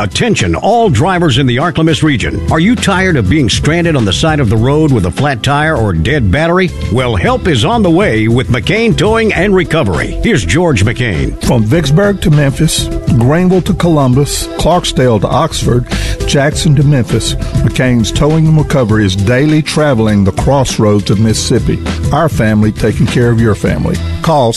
Attention, all drivers in the Arklamis region. Are you tired of being stranded on the side of the road with a flat tire or dead battery? Well, help is on the way with McCain Towing and Recovery. Here's George McCain. From Vicksburg to Memphis, Greenville to Columbus, Clarksdale to Oxford, Jackson to Memphis, McCain's Towing and Recovery is daily traveling the crossroads of Mississippi. Our family taking care of your family. Call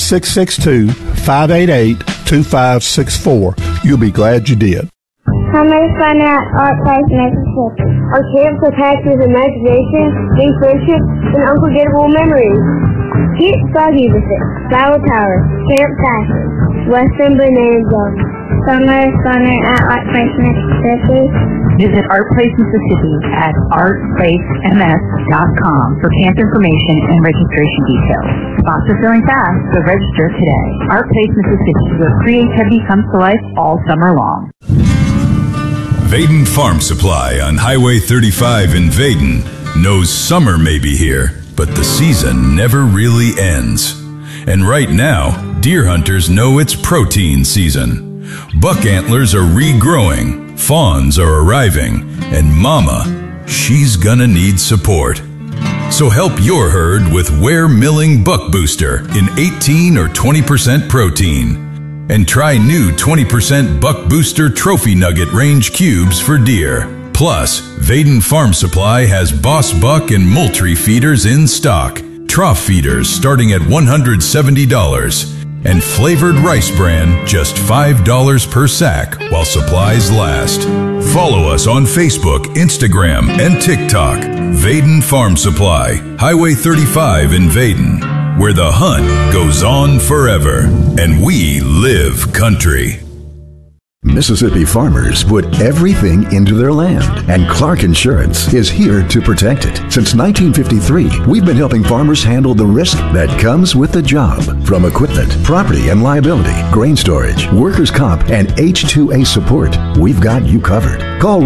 662-588-2564. You'll be glad you did. Summer's fun at Art Place, Mississippi. Our camps are packed with imagination, new friendships, and unforgettable memories. Get foggy with it. Flower Tower, Camp Fashion, Western Bonanza. Summer's fun at Art Place, Mississippi. Visit Art Place Mississippi at artplacems.com for camp information and registration details. Spots are filling fast, so register today. Art Place Mississippi, where creativity comes to life all summer long. Vaden Farm Supply on Highway 35 in Vaden knows summer may be here, but the season never really ends. And right now, deer hunters know it's protein season. Buck antlers are regrowing, fawns are arriving, and mama, she's gonna need support. So help your herd with Ware Milling Buck Booster in 18 or 20% protein. And try new 20% Buck Booster Trophy Nugget Range Cubes for deer. Plus, Vaden Farm Supply has Boss Buck and Moultrie feeders in stock. Trough feeders starting at $170. And flavored rice bran just $5 per sack while supplies last. Follow us on Facebook, Instagram, and TikTok. Vaden Farm Supply, Highway 35 in Vaden, where the hunt goes on forever and we live country. Mississippi farmers put everything into their land, and Clark Insurance is here to protect it. Since 1953, we've been helping farmers handle the risk that comes with the job. From equipment, property and liability, grain storage, workers' comp, and H2A support, we've got you covered. Call